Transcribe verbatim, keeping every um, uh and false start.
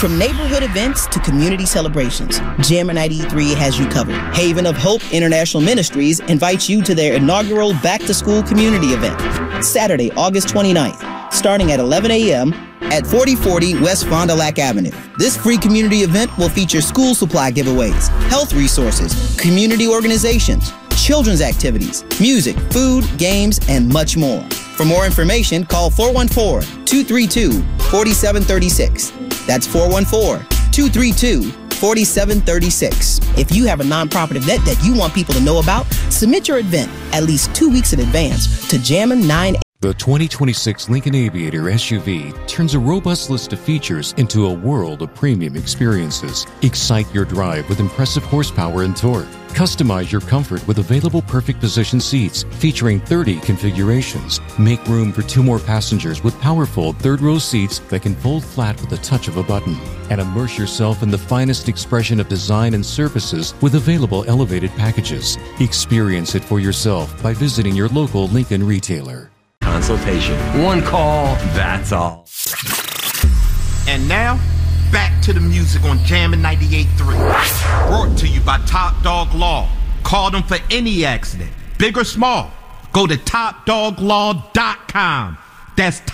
From neighborhood events to community celebrations, Jammer ninety-three has you covered. Haven of Hope International Ministries invites you to their inaugural back-to-school community event, Saturday, August twenty-ninth, starting at eleven a.m. at forty forty West Fond du Lac Avenue. This free community event will feature school supply giveaways, health resources, community organizations, children's activities, music, food, games, and much more. For more information, call four one four, two three two, four seven three six. That's four one four, two three two, four seven three six. If you have a nonprofit event that you want people to know about, submit your event at least two weeks in advance to Jammin nine. The twenty twenty-six Lincoln Aviator S U V turns a robust list of features into a world of premium experiences. Excite your drive with impressive horsepower and torque. Customize your comfort with available perfect position seats featuring thirty configurations. Make room for two more passengers with powerful third-row seats that can fold flat with the touch of a button. And immerse yourself in the finest expression of design and surfaces with available elevated packages. Experience it for yourself by visiting your local Lincoln retailer. Consultation. One call, that's all. And now, back to the music on Jammin' ninety-eight point three. Brought to you by Top Dog Law. Call them for any accident, big or small. Go to top dog law dot com. That's